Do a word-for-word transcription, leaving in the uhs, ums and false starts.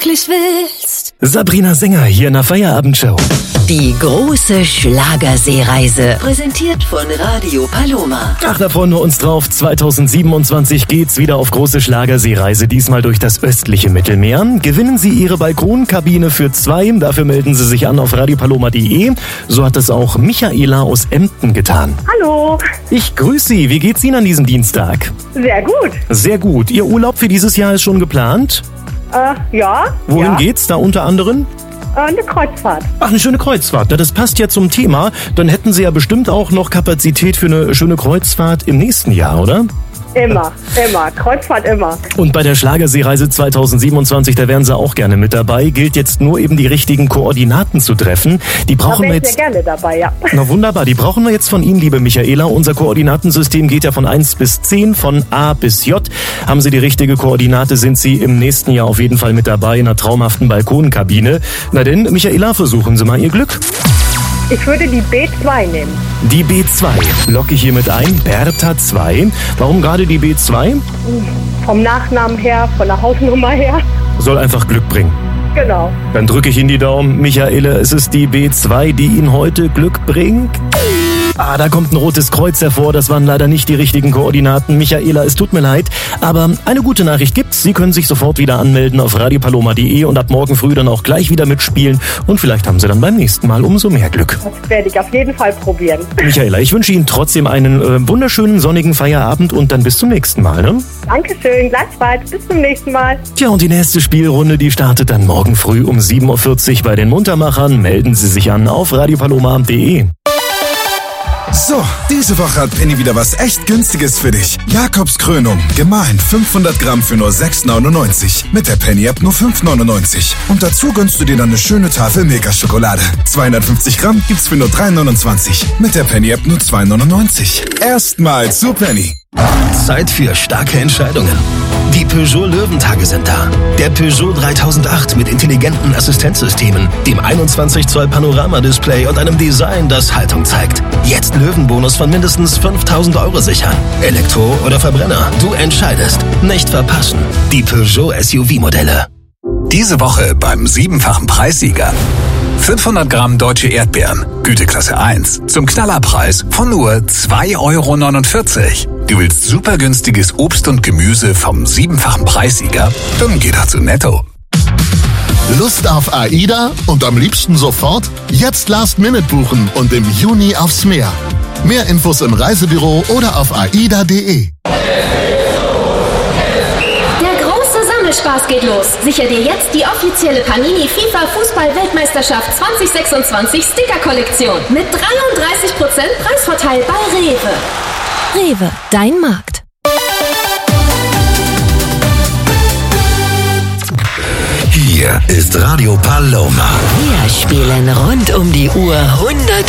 wirklich willst. Sabrina Sänger hier in der Feierabendshow. Die große Schlagerseereise, präsentiert von Radio Paloma. Ach, da freuen wir uns drauf. zweitausendsiebenundzwanzig geht's wieder auf große Schlagerseereise, diesmal durch das östliche Mittelmeer. Gewinnen Sie Ihre Balkonkabine für zwei, dafür melden Sie sich an auf radiopaloma punkt de. So hat es auch Michaela aus Emden getan. Hallo. Ich grüße Sie, wie geht's Ihnen an diesem Dienstag? Sehr gut. Sehr gut. Ihr Urlaub für dieses Jahr ist schon geplant? Äh, ja. Wohin ja. geht's da unter anderem? Äh, eine Kreuzfahrt. Ach, eine schöne Kreuzfahrt. Na, das passt ja zum Thema. Dann hätten Sie ja bestimmt auch noch Kapazität für eine schöne Kreuzfahrt im nächsten Jahr, oder? Immer, immer. Kreuzfahrt immer. Und bei der Schlagerseereise zweitausendsiebenundzwanzig, da wären Sie auch gerne mit dabei. Gilt jetzt nur eben die richtigen Koordinaten zu treffen. Die brauchen da wir wäre ich jetzt. sehr gerne dabei, ja. Na wunderbar, die brauchen wir jetzt von Ihnen, liebe Michaela. Unser Koordinatensystem geht ja von eins bis zehn, von A bis J. Haben Sie die richtige Koordinate, sind Sie im nächsten Jahr auf jeden Fall mit dabei in einer traumhaften Balkonkabine. Na denn, Michaela, versuchen Sie mal Ihr Glück. Ich würde die B zwei nehmen. Die B zwei. Locke ich hiermit ein. Bertha zwei. Warum gerade die B zwei? Vom Nachnamen her, von der Hausnummer her. Soll einfach Glück bringen. Genau. Dann drücke ich Ihnen die Daumen. Michaela, es ist die B zwei, die Ihnen heute Glück bringt. Ah, da kommt ein rotes Kreuz hervor. Das waren leider nicht die richtigen Koordinaten. Michaela, es tut mir leid. Aber eine gute Nachricht gibt's. Sie können sich sofort wieder anmelden auf radiopaloma punkt de und ab morgen früh dann auch gleich wieder mitspielen. Und vielleicht haben Sie dann beim nächsten Mal umso mehr Glück. Das werde ich auf jeden Fall probieren. Michaela, ich wünsche Ihnen trotzdem einen äh, wunderschönen sonnigen Feierabend und dann bis zum nächsten Mal, ne? Dankeschön, gleichfalls. Bis zum nächsten Mal. Tja, und die nächste Spielrunde, die startet dann morgen früh um sieben Uhr vierzig bei den Muntermachern. Melden Sie sich an auf radiopaloma punkt de. So, diese Woche hat Penny wieder was echt Günstiges für dich. Jakobs Krönung, gemahlen fünfhundert Gramm für nur sechs neunundneunzig. Mit der Penny-App nur fünf neunundneunzig. Und dazu gönnst du dir dann eine schöne Tafel Milka-Schokolade. zweihundertfünfzig Gramm gibt's für nur drei neunundzwanzig. Mit der Penny-App nur zwei neunundneunzig. Erstmal zu Penny. Zeit für starke Entscheidungen. Die Peugeot Löwentage sind da. Der Peugeot dreitausendacht mit intelligenten Assistenzsystemen, dem einundzwanzig Zoll Panoramadisplay und einem Design, das Haltung zeigt. Jetzt Löwenbonus von mindestens fünftausend Euro sichern. Elektro oder Verbrenner, du entscheidest. Nicht verpassen. Die Peugeot S U V-Modelle. Diese Woche beim siebenfachen Preissieger. fünfhundert Gramm deutsche Erdbeeren, Güteklasse eins, zum Knallerpreis von nur zwei Euro neunundvierzig. Du willst super günstiges Obst und Gemüse vom siebenfachen Preissieger? Dann geh doch zu Netto. Lust auf AIDA und am liebsten sofort? Jetzt Last Minute buchen und im Juni aufs Meer. Mehr Infos im Reisebüro oder auf aida punkt de. Spaß geht los. Sicher dir jetzt die offizielle Panini FIFA Fußball-Weltmeisterschaft zwanzig sechsundzwanzig Sticker-Kollektion mit dreiunddreißig Prozent Preisvorteil bei Rewe. Rewe, dein Markt. Hier ist Radio Paloma. Wir spielen rund um die Uhr hundert